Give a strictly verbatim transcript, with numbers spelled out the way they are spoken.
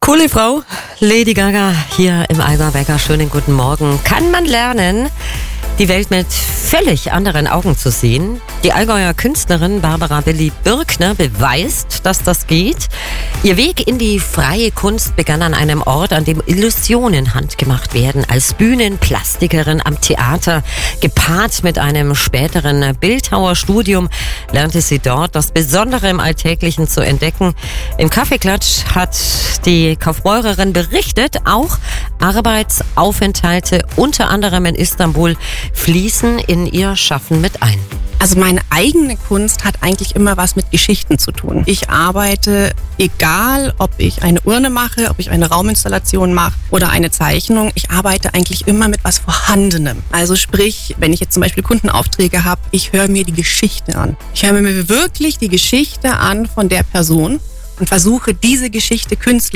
Coole Frau, Lady Gaga hier im Allgäuer Wecker. Schönen guten Morgen. Kann man lernen, die Welt mit völlig anderen Augen zu sehen? Die Allgäuer Künstlerin Barbara Billy Birkner beweist, dass das geht. Ihr Weg in die freie Kunst begann an einem Ort, an dem Illusionen handgemacht werden. Als Bühnenplastikerin am Theater, gepaart mit einem späteren Bildhauerstudium, lernte sie dort das Besondere im Alltäglichen zu entdecken. Im Kaffeeklatsch hat die Kaufbeurerin berichtet, auch Arbeitsaufenthalte unter anderem in Istanbul fließen in ihr Schaffen mit ein. Also meine eigene Kunst hat eigentlich immer was mit Geschichten zu tun. Ich arbeite, egal ob ich eine Urne mache, ob ich eine Rauminstallation mache oder eine Zeichnung, ich arbeite eigentlich immer mit was Vorhandenem. Also sprich, wenn ich jetzt zum Beispiel Kundenaufträge habe, ich höre mir die Geschichte an. Ich höre mir wirklich die Geschichte an von der Person und versuche diese Geschichte künstlerisch